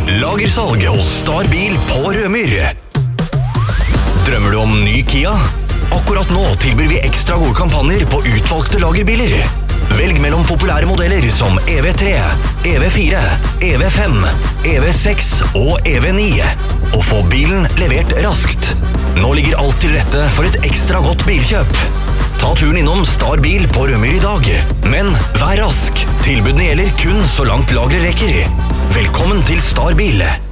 Lagersalg hos Star Bil på Rømyr. Drømmer du om ny Kia? Akkurat nå tilbyr vi ekstra gode kampanjer på utvalgte lagerbiler. Velg mellom populære modeller som EV3, EV4, EV5, EV6 og EV9. Og få bilen levert raskt. Nå ligger alt til rette for et ekstra godt bilkjøp. Ta turen innom Star Bil på Rømyr i dag. Men vær rask. Tilbudene gjelder kun så langt lageret rekker. Velkommen til Star Bil.